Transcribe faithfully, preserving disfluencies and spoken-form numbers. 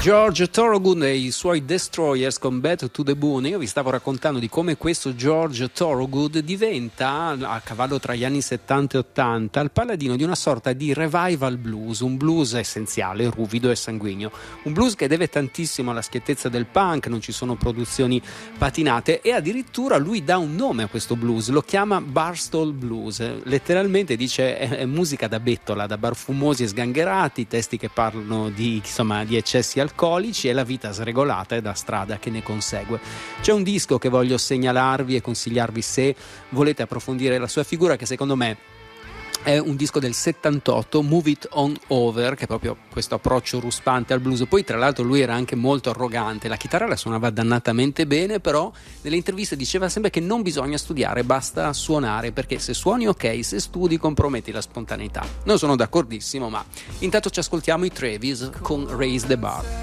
George Thorogood e i suoi Destroyers con Back to the Moon. Io vi stavo raccontando di come questo George Thorogood diventa, a cavallo tra gli anni settanta e ottanta, il paladino di una sorta di revival blues, un blues essenziale, ruvido e sanguigno, un blues che deve tantissimo alla schiettezza del punk, non ci sono produzioni patinate, e addirittura lui dà un nome a questo blues, lo chiama Barstool Blues, letteralmente dice è, è musica da bettola, da bar fumosi e sgangherati, testi che parlano di, insomma, di eccessi alcolici e la vita sregolata e da strada che ne consegue. C'è un disco che voglio segnalarvi e consigliarvi se volete approfondire la sua figura, che secondo me è un disco del settantotto, Move It On Over, che è proprio questo approccio ruspante al blues. Poi tra l'altro lui era anche molto arrogante, la chitarra la suonava dannatamente bene, però nelle interviste diceva sempre che non bisogna studiare, basta suonare, perché se suoni ok, se studi comprometti la spontaneità. Non sono d'accordissimo, ma intanto ci ascoltiamo i Travis con Raise the Bar.